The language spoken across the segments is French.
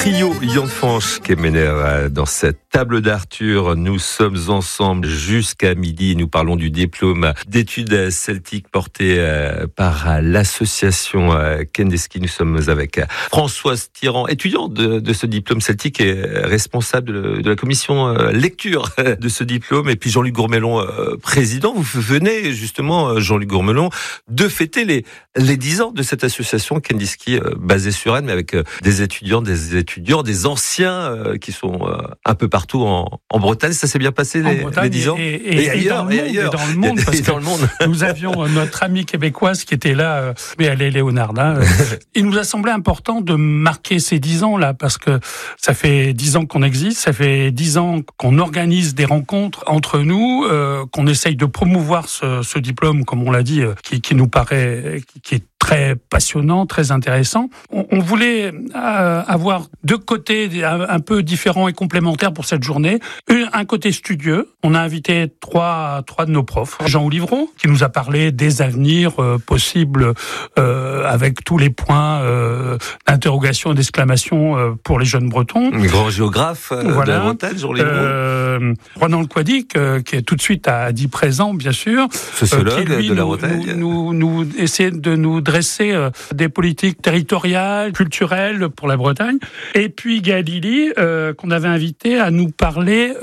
trio Yann Fanche qui est mené dans cette table d'Arthur. Nous sommes ensemble jusqu'à midi. Nous parlons du diplôme d'études celtiques porté par l'association Kendeski. Nous sommes avec Françoise Tirant, étudiante de ce diplôme celtique et responsable de la commission lecture de ce diplôme. Et puis Jean-Luc Gourmelon, président. Vous venez justement, Jean-Luc Gourmelon, de fêter les 10 ans de cette association Kendeski basée sur Rennes, mais avec des étudiants, des anciens qui sont un peu partout en Bretagne. Ça s'est bien passé les 10 ans et ailleurs. Et dans le monde, parce que nous avions notre amie québécoise qui était là, mais elle est Léonard. Il nous a semblé important de marquer ces 10 ans là, parce que ça fait 10 ans qu'on existe, ça fait 10 ans qu'on organise des rencontres entre nous, qu'on essaye de promouvoir ce diplôme, comme on l'a dit, qui nous paraît, qui est très passionnant, très intéressant. On voulait avoir deux côtés un peu différents et complémentaires pour cette journée. Un côté studieux. On a invité trois de nos profs. Jean Olivron, qui nous a parlé des avenirs possibles avec tous les points d'interrogation et d'exclamation pour les jeunes Bretons. Un grand géographe de la Bretagne, Jean Olivron. Ronan Le Quadic, qui est tout de suite à dit présent, bien sûr. Sociologue qui, lui, de la Bretagne. Nous essaie de nous dresser des politiques territoriales, culturelles pour la Bretagne. Et puis Gaël Lilly, qu'on avait invité à nous parler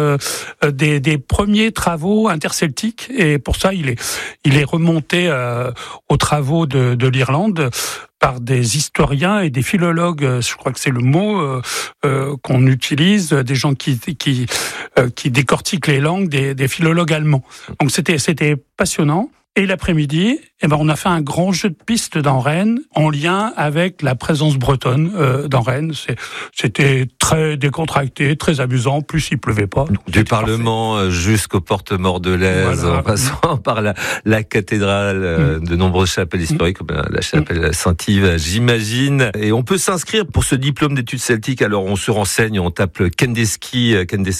des premiers travaux interceltiques. Et pour ça, il est remonté aux travaux de l'Irlande par des historiens et des philologues, je crois que c'est le mot qu'on utilise, des gens qui décortiquent les langues, des philologues allemands. Donc c'était passionnant. Et l'après-midi, on a fait un grand jeu de pistes dans Rennes, en lien avec la présence bretonne dans Rennes. C'était très décontracté, très amusant, plus il pleuvait pas. Du Parlement jusqu'aux portes Mordelaises, en passant par la cathédrale, de nombreuses chapelles historiques, comme la chapelle Saint-Yves, j'imagine. Et on peut s'inscrire pour ce diplôme d'études celtiques. Alors on se renseigne, on tape Kendeski,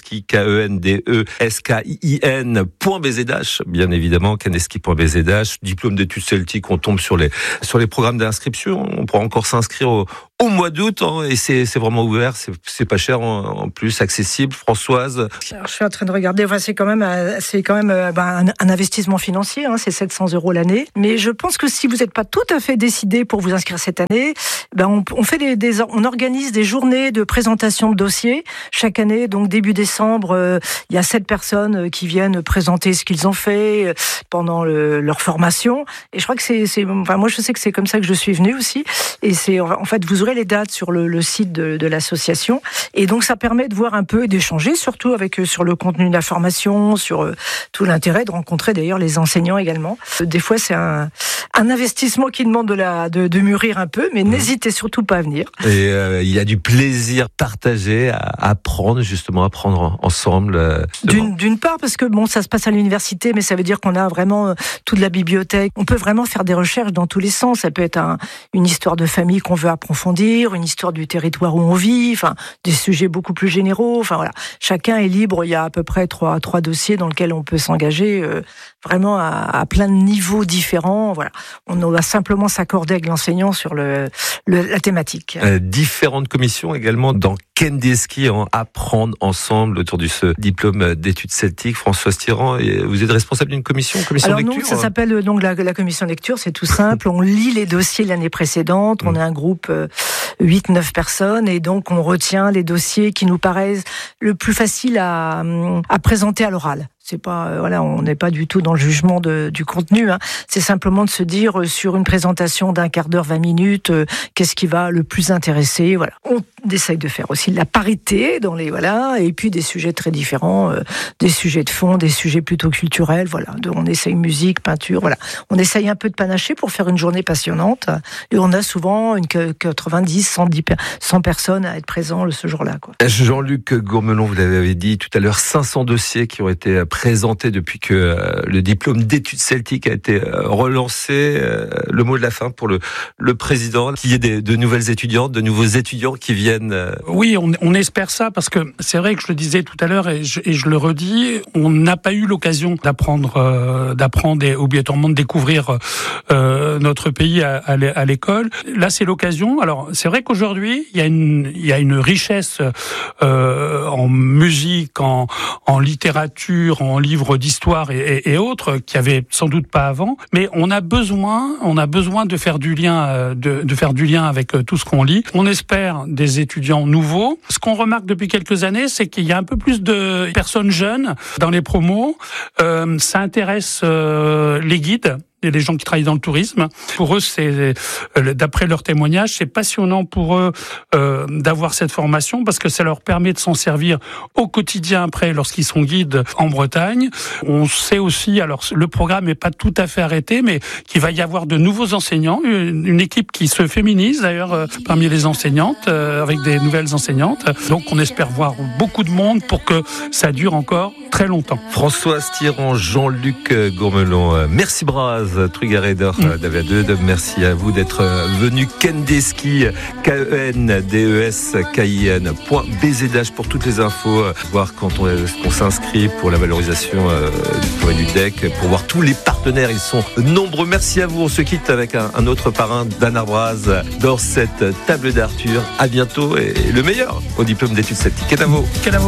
KENDESKIIN.BZH, bien évidemment, Kendeski.BZH, diplôme d'études celtiques. On tombe sur les programmes d'inscription. On pourra encore s'inscrire au mois d'août, et c'est vraiment ouvert, c'est pas cher en plus, accessible. Françoise. Alors, je suis en train de regarder, c'est quand même un investissement financier, c'est 700 € l'année. Mais je pense que si vous n'êtes pas tout à fait décidé pour vous inscrire cette année, on organise des journées de présentation de dossiers chaque année. Donc début décembre, il y a 7 personnes qui viennent présenter ce qu'ils ont fait pendant leur formation. Et je crois que moi je sais que c'est comme ça que je suis venue aussi. Et en fait, vous aurez les dates sur le site de l'association. Et donc, ça permet de voir un peu et d'échanger, surtout sur le contenu de la formation, sur tout l'intérêt de rencontrer d'ailleurs les enseignants également. Des fois, c'est un investissement qui demande de mûrir un peu, mais n'hésitez surtout pas à venir. Et il y a du plaisir partagé à apprendre ensemble. D'une part, parce que ça se passe à l'université, mais ça veut dire qu'on a vraiment toute la bibliothèque. On peut vraiment faire des recherches dans tous les sens. Ça peut être une histoire de famille qu'on veut approfondir, une histoire du territoire où on vit, des sujets beaucoup plus généraux. Voilà, chacun est libre. Il y a à peu près trois dossiers dans lesquels on peut s'engager vraiment à plein de niveaux différents. Voilà, on va simplement s'accorder avec l'enseignant sur la thématique. Différentes commissions également dans Kendeski, apprendre ensemble autour de ce diplôme d'études celtiques. Françoise Tirant, vous êtes responsable d'une commission Alors lecture. Non, ça s'appelle donc la commission lecture, c'est tout simple. On lit les dossiers de l'année précédente, on est un groupe 8-9 personnes, et donc on retient les dossiers qui nous paraissent le plus facile à présenter à l'oral. C'est pas, on n'est pas du tout dans le jugement du contenu. C'est simplement de se dire sur une présentation d'un quart d'heure, 20 minutes, qu'est-ce qui va le plus intéresser. Voilà. On essaye de faire aussi de la parité dans et puis des sujets très différents, des sujets de fond, des sujets plutôt culturels. Voilà. On essaye musique, peinture. Voilà. On essaye un peu de panacher pour faire une journée passionnante. Et on a souvent 90, 100 personnes à être présents ce jour-là. Jean-Luc Gourmelon, vous l'avez dit tout à l'heure, 500 dossiers qui ont été présenter depuis que le diplôme d'études celtiques a été relancé. Le mot de la fin pour le président, qu'il y ait de nouvelles étudiantes, de nouveaux étudiants qui viennent. Oui, on espère ça parce que c'est vrai que je le disais tout à l'heure et je le redis, on n'a pas eu l'occasion d'apprendre et obligatoirement de découvrir notre pays à l'école. Là, c'est l'occasion. Alors, c'est vrai qu'aujourd'hui, il y a une richesse en musique, en littérature, en livres d'histoire et autres qu'il y avait sans doute pas avant. Mais on a besoin de faire du lien, de faire du lien avec tout ce qu'on lit. On espère des étudiants nouveaux. Ce qu'on remarque depuis quelques années, c'est qu'il y a un peu plus de personnes jeunes dans les promos. Ça intéresse les guides. Et les gens qui travaillent dans le tourisme. Pour eux, c'est, d'après leurs témoignages, c'est passionnant pour eux d'avoir cette formation parce que ça leur permet de s'en servir au quotidien après lorsqu'ils sont guides en Bretagne. On sait aussi, alors le programme n'est pas tout à fait arrêté, mais qu'il va y avoir de nouveaux enseignants, une équipe qui se féminise d'ailleurs parmi les enseignantes, avec des nouvelles enseignantes. Donc on espère voir beaucoup de monde pour que ça dure encore très longtemps. Françoise Thiron, Jean-Luc Gourmelon, merci Braz. Trugaredor David, merci à vous d'être venu. Kendeski, KENDESKIN.BZH pour toutes les infos, voir quand on s'inscrit pour la valorisation du point du DEC, pour voir tous les partenaires, ils sont nombreux. Merci à vous, on se quitte avec un autre parrain d'Anna Braz dans cette table d'Arthur. À bientôt et le meilleur au diplôme d'études celtiques. Kenavo.